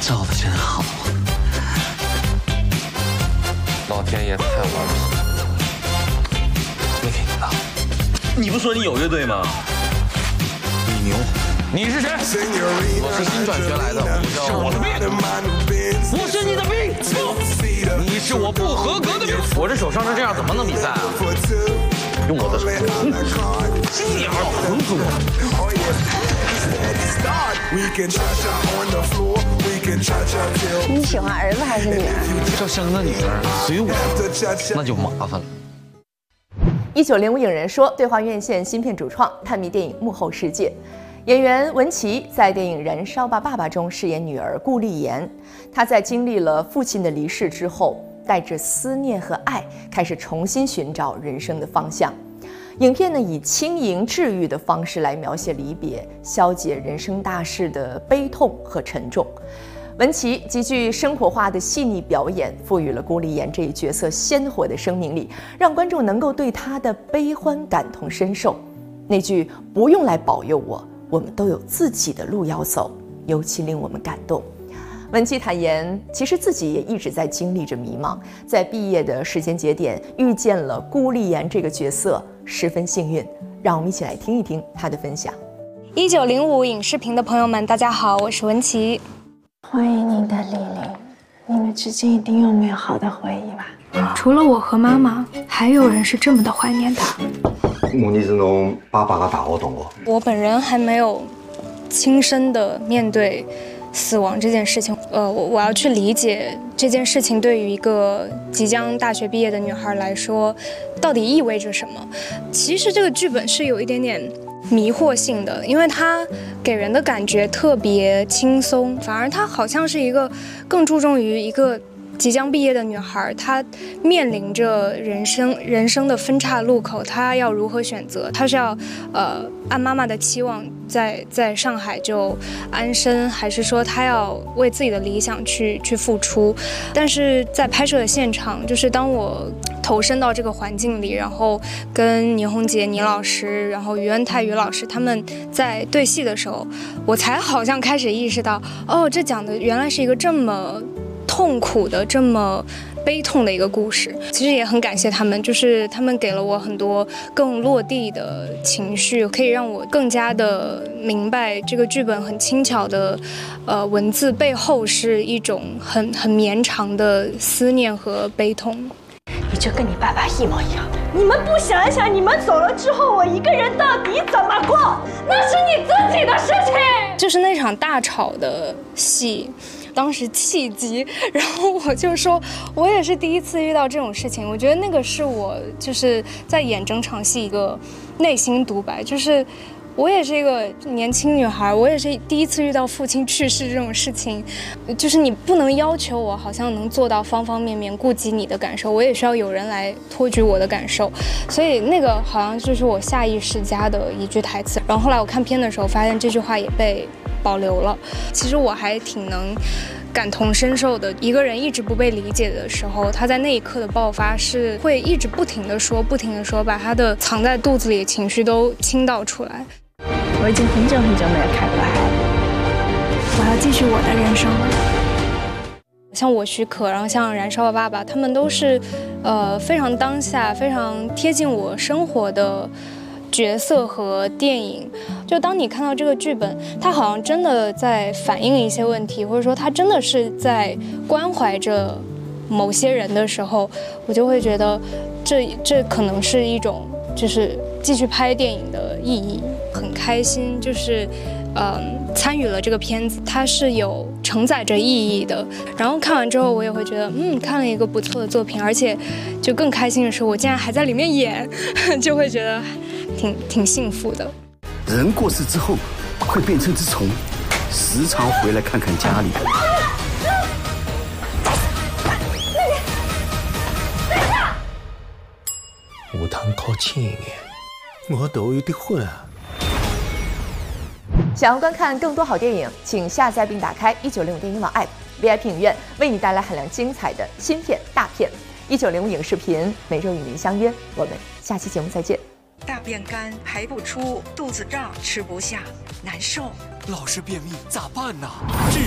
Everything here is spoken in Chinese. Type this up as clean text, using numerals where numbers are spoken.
照的真好， 老天爷太完美了， 没给你了。 你不说你有乐队吗？ 你牛， 你是谁？ 我是新转学来的， 是我的病，我是你的病，不，你是我不合格的病。我这手伤成这样，怎么能比赛啊？用我的手，这样混死我！ 你喜欢儿子还是女儿？ 要生个女儿随我，那就麻烦了。 1905影人说，对话院线新片主创探秘电影幕后世界。演员文琪在电影《燃烧吧，爸爸》中饰演女儿顾丽妍。她在经历了父亲的离世之后，带着思念和爱，开始重新寻找人生的方向。影片呢，以轻盈治愈的方式来描写离别、消解人生大事的悲痛和沉重。文琪极具生活化的细腻表演，赋予了顾丽妍这一角色鲜活的生命力，让观众能够对她的悲欢感同身受。那句“不用来保佑我，我们都有自己的路要走”，尤其令我们感动。文琪坦言，其实自己也一直在经历着迷茫，在毕业的时间节点遇见了顾丽妍这个角色，十分幸运。让我们一起来听一听她的分享。 1905影视屏的朋友们，大家好，我是文琪。 欢迎你的莅临，你们之间一定有美好的回忆吧？ 除了我和妈妈，还有人是这么的怀念他。 我是侬爸爸的大学同学。 我本人还没有亲身的面对死亡这件事情，我要去理解这件事情对于一个即将大学毕业的女孩来说，到底意味着什么。其实这个剧本是有一点点迷惑性的，因为它给人的感觉特别轻松，反而它好像是一个更注重于一个即将毕业的女孩，她面临着人生的分岔路口，她要如何选择？她是要按妈妈的期望在上海就安身，还是说她要为自己的理想去付出？但是在拍摄的现场，就是当我投身到这个环境里，然后跟倪虹洁倪老师，然后于恩泰于老师他们在对戏的时候，我才好像开始意识到，哦，这讲的原来是一个这么痛苦的、这么悲痛的一个故事。其实也很感谢他们，就是他们给了我很多更落地的情绪，可以让我更加的明白这个剧本很轻巧的文字背后是一种很绵长的思念和悲痛。 你就跟你爸爸一模一样。 你们不想一想，你们走了之后，我一个人到底怎么过？那是你自己的事情。 就是那场大吵的戏，当时气急，然后我就说，我也是第一次遇到这种事情。我觉得那个是我就是在演整场戏一个内心独白，就是我也是一个年轻女孩，我也是第一次遇到父亲去世这种事情，就是你不能要求我好像能做到方方面面顾及你的感受，我也需要有人来托举我的感受，所以那个好像就是我下意识加的一句台词。然后后来我看片的时候发现这句话也被保留了。其实我还挺能感同身受的，一个人一直不被理解的时候，他在那一刻的爆发是会一直不停地说，把他的藏在肚子里的情绪都倾倒出来。 我已经很久很久没有开过海了， 我要继续我的人生了。像我许可，然后像燃烧吧爸爸，他们都是非常当下、非常贴近我生活的角色和电影。就当你看到这个剧本，它好像真的在反映一些问题，或者说它真的是在关怀着某些人的时候，我就会觉得这可能是一种就是继续拍电影的意义。很开心，就是参与了这个片子，它是有承载着意义的。然后看完之后，我也会觉得看了一个不错的作品，而且就更开心的是，我竟然还在里面演，就会觉得挺幸福的。 人过世之后会变成只虫，时常回来看看家里。 有通靠前眼，我头有点昏啊。 想要观看更多好电影，请下载并打开1905电影网 App VIP 影院，为你带来海量精彩的新片大片。1905影视频每周与您相约，我们下期节目再见。 大便干，排不出，肚子胀，吃不下，难受。 老是便秘咋办呢？